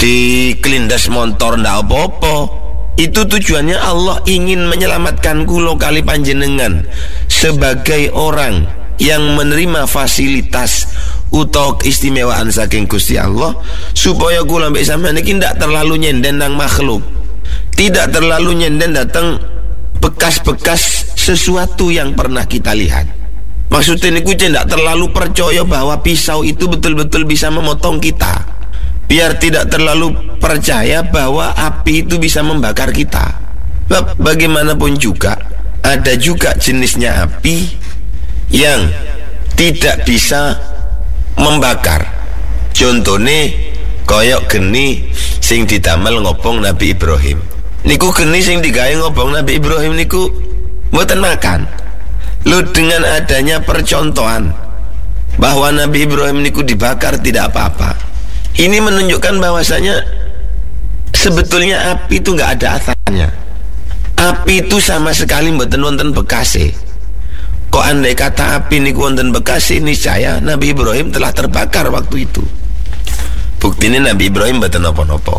di kelindas motor ndak apa-apa. Itu tujuannya Allah ingin menyelamatkan kula kali panjenengan sebagai orang yang menerima fasilitas utawa keistimewaan saking Gusti Allah, supaya kula mbek sampeyan iki ndak terlalu nyenden nang makhluk, tidak terlalu nyenden datang bekas-bekas sesuatu yang pernah kita lihat. Maksudnya niku ndak terlalu percaya bahwa pisau itu betul-betul bisa memotong kita, biar tidak terlalu percaya bahwa api itu bisa membakar kita. Bagaimanapun juga ada juga jenisnya api yang tidak bisa membakar. Contohnya koyok geni sing didamel ngobong Nabi Ibrahim. Niku geni sing digawe ngobong Nabi Ibrahim niku mboten makan. Lu dengan adanya percontohan bahwa Nabi Ibrahim niku dibakar tidak apa-apa, ini menunjukkan bahwasanya sebetulnya api itu nggak ada asarnya. Api itu sama sekali mboten wonten bekase. Kok andai kata api niku wonten bekase, niscaya Nabi Ibrahim telah terbakar waktu itu. Buktinya Nabi Ibrahim mboten napa-napa.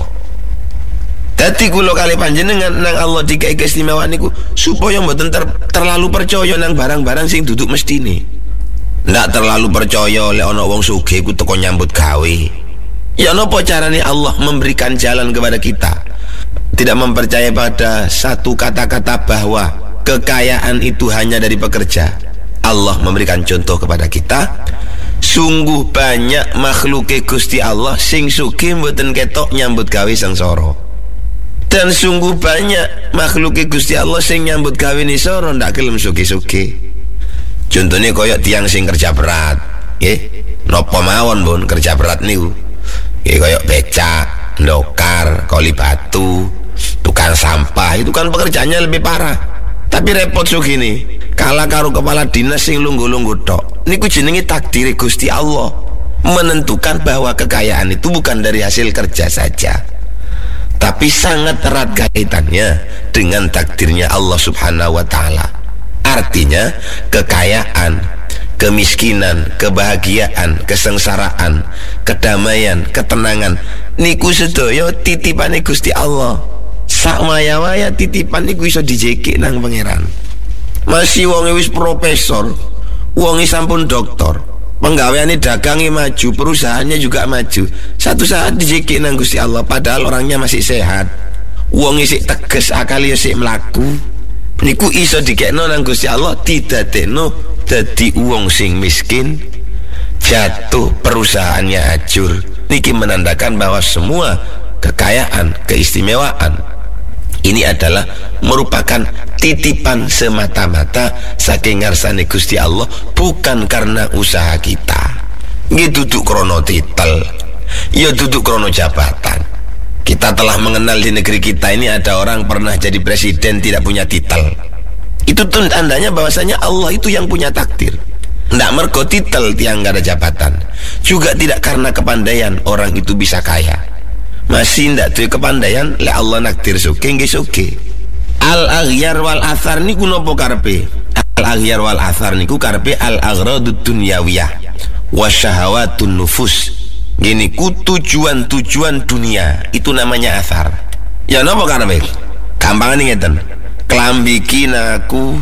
Dadi kula kali panjenengan nang Allah dikai keistimewaan niku supaya mboten terlalu percaya nang barang-barang sing duduk mestine. Ndak terlalu percaya lek ana wong sugih ku teko nyambut gawe. Ya napa carane Allah memberikan jalan kepada kita? Tidak mempercaya pada satu kata-kata bahwa kekayaan itu hanya dari pekerja. Allah memberikan contoh kepada kita, sungguh banyak makhluke Gusti Allah sing sugih mboten ketok nyambut gawe sengsara. Dan sungguh banyak makhluke Gusti Allah sing nyambut gawe nisara ndak gelem sugih-sugih. Contohnya koyok tiang sing kerja berat, nggih. Napa mawon pun kerja berat niku. Nggih koyok becak, ndokar, koli batu, tukang sampah, itu kan pekerjaannya lebih parah. Tapi repot sugih nih, kalah karo kepala dinas sing lungguh-lungguh tok. Niku jenenge takdir Gusti Allah, menentukan bahwa kekayaan itu bukan dari hasil kerja saja, tapi sangat erat kaitannya dengan takdirnya Allah Subhanahu wa taala. Artinya kekayaan, kemiskinan, kebahagiaan, kesengsaraan, kedamaian, ketenangan niku sedaya titipane Gusti Allah. Sak waya-waya titipan niku iso dijekik nang pangeran. Masih wong wis profesor, wong sampun doktor, penggaweane dagange maju, perusahaannya juga maju, satu saat dijekik nang Gusti Allah padahal orangnya masih sehat. Wong isih teges, akal isih mlaku, niku iso dikekno nang Gusti Allah didadekno dadi wong sing miskin, jatuh, perusahaannya hancur. Niki menandakan bahwa semua kekayaan, keistimewaan ini adalah merupakan titipan semata-mata saking ngarsane Gusti Allah, bukan karena usaha kita. Nggih duduk krono titel, ya duduk krono jabatan. Kita telah mengenal di negeri kita ini ada orang pernah jadi presiden tidak punya titel. Itu tandanya bahwasanya Allah itu yang punya takdir. Ndak mergo titel tiang nggak ada jabatan, juga tidak karena kepandaian orang itu bisa kaya. Masih ndak duwe kepandaian, lek Allah nakdir sugih nggih sugih. Al-aghyar wal athar niku napa karepe? Al-aghyar wal athar niku karepe al-aghradud dunyawiyah wasyahawatun nufus. Gini ku tujuan-tujuan dunia itu namanya athar. Ya napa karepe? Gampangane ngeten. Klambi kinaku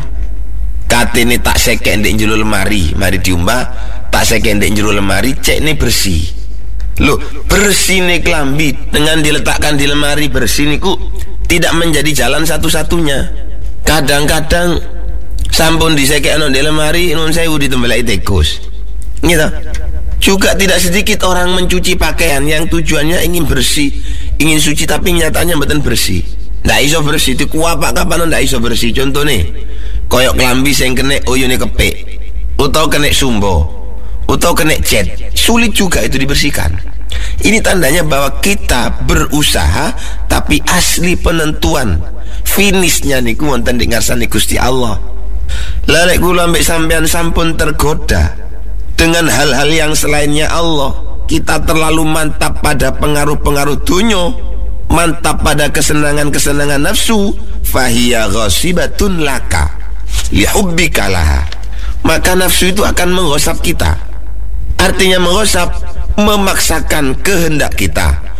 katene tak sekek ndek njero lemari, mari diumbah, tak sekek ndek njero lemari, cekne bersih. Loh, bersihne klambi dengan diletakkan di lemari bersih niku tidak menjadi jalan satu-satunya. Kadang-kadang sampun disekekno di lemari nun sewu ditembelai tikus. Gitu. Juga tidak sedikit orang mencuci pakaian yang tujuannya ingin bersih, ingin suci, tapi nyatanya mboten bersih. Ndak iso bersih, diku apa kapan ndak iso bersih. Contohnya koyok klambi sing kena uyune kepek, utawa kena sumbo, utawa kena cat, sulit juga itu dibersihkan. Ini tandanya bahwa kita berusaha, tapi asli penentuan finishnya niku wonten ing ngarsane Gusti Allah. Lalek kula ambek sampean sampun tergoda dengan hal-hal yang selainnya Allah. Kita terlalu mantap pada pengaruh-pengaruh dunya, mantap pada kesenangan-kesenangan nafsu, fahiya ghasibatun laka lihubbika laha. Maka nafsu itu akan menggosap kita. Artinya menggosap, memaksakan kehendak kita